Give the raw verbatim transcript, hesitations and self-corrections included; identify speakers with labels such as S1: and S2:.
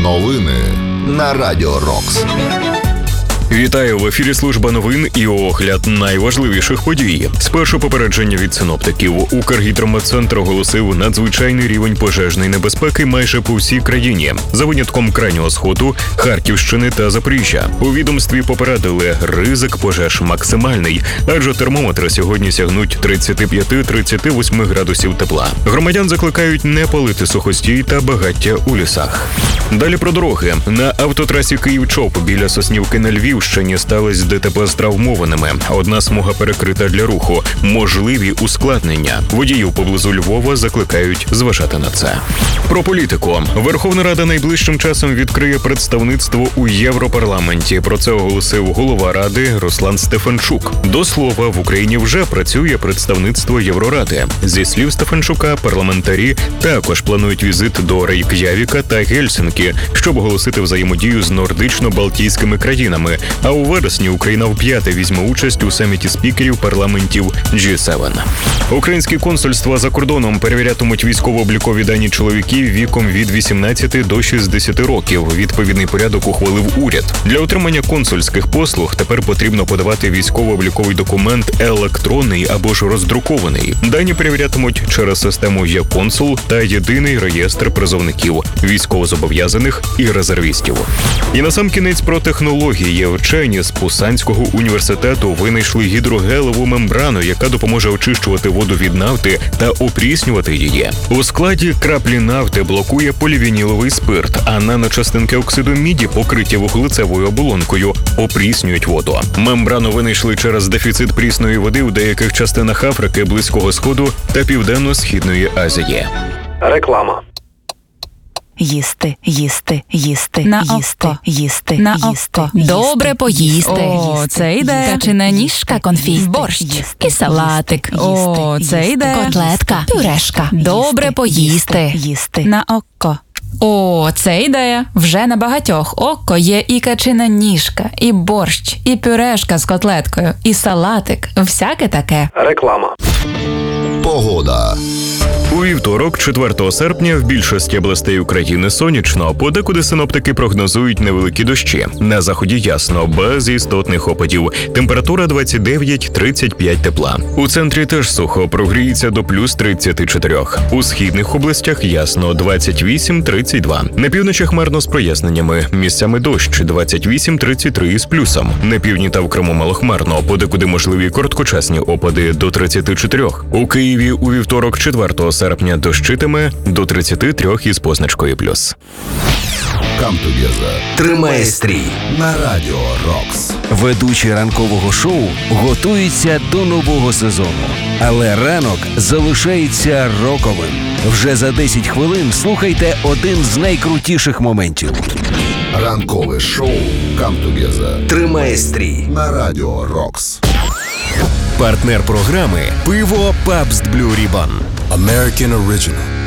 S1: Новини на Радіо Рокс.
S2: Вітаю, в ефірі служба новин і огляд найважливіших подій. Спершу попередження від синоптиків. Укргідрометцентр оголосив надзвичайний рівень пожежної небезпеки майже по всій країні, за винятком крайнього сходу, Харківщини та Запоріжжя. У відомстві попередили, ризик пожеж максимальний, адже термометри сьогодні сягнуть тридцять п'ять - тридцять вісім градусів тепла. Громадян закликають не палити сухостій та багаття у лісах. Далі про дороги. На автотрасі Київ-Чоп біля Соснівки на Львівщині сталося ДТП з травмованими. Одна смуга перекрита для руху. Можливі ускладнення. Водіїв поблизу Львова закликають зважати на це. Про політику. Верховна Рада найближчим часом відкриє представництво у Європарламенті. Про це оголосив голова Ради Руслан Стефанчук. До слова, в Україні вже працює представництво Євроради. Зі слів Стефанчука, парламентарі також планують візит до Рейк'явіка та Гельсінкі, щоб оголосити взаємодію з нордично-балтійськими країнами. А у вересні Україна вп'яте візьме участь у саміті спікерів парламентів джі сім. Українські консульства за кордоном перевірятимуть військово-облікові дані чоловіків віком від вісімнадцяти до шістдесяти років. Відповідний порядок ухвалив уряд. Для отримання консульських послуг тепер потрібно подавати військово-обліковий документ електронний або ж роздрукований. Дані перевірятимуть через систему «Є-консул» та єдиний реєстр призовників, військовозобов'язаних і резервістів. І насамкінець про технології. Вчені з Пусанського університету винайшли гідрогелеву мембрану, яка допоможе очищувати воду від нафти та опріснювати її. У складі краплі нафти блокує полівініловий спирт, а наночастинки оксиду міді, покриті вуглецевою оболонкою, опріснюють воду. Мембрану винайшли через дефіцит прісної води у деяких частинах Африки, Близького Сходу та Південно-Східної Азії.
S3: Реклама.
S4: Їсти, їсти, їсти,
S5: на
S4: їсти,
S5: око,
S4: їсти,
S5: на
S4: їсти,
S5: око.
S4: їсти,
S5: Добре поїсти. О, це йде.
S4: Качана ніжка, конфіт, борщ,
S5: Їсти, і салатик.
S4: їсти,
S5: О,
S4: їсти,
S5: це йде.
S4: котлетка, пюрешка.
S5: Добре
S4: їсти,
S5: поїсти.
S4: їсти.
S5: На око. О, це ідея. Вже на багатьох око є і качина ніжка, і борщ, і пюрешка з котлеткою, і салатик. Всяке таке.
S3: Реклама.
S1: Погода.
S2: У вівторок, четвертого серпня, в більшості областей України сонячно, подекуди синоптики прогнозують невеликі дощі. На заході ясно, без істотних опадів. Температура двадцять дев'ять - тридцять п'ять тепла. У центрі теж сухо, прогріється до плюс тридцяти чотирьох. У східних областях ясно, двадцять вісім - тридцять два. На півночі хмарно з проясненнями, місцями дощ, двадцять вісім - тридцять три з плюсом. На півдні та в Криму малохмарно, подекуди можливі короткочасні опади до тридцяти чотирьох. У Києві у вівторок, четвертого серпня, дощитиме до тридцяти трьох із позначкою плюс.
S1: Come together.
S6: Тримає стрій
S1: На Радіо Рокс.
S6: Ведучі ранкового шоу готуються до нового сезону. Але ранок залишається роковим. Вже за десять хвилин слухайте один з найкрутіших моментів.
S1: Ранкове шоу Come together.
S6: Тримає стрій
S1: На Радіо Рокс.
S6: Партнер програми – пиво Pabst Blue Ribbon.
S7: American Original.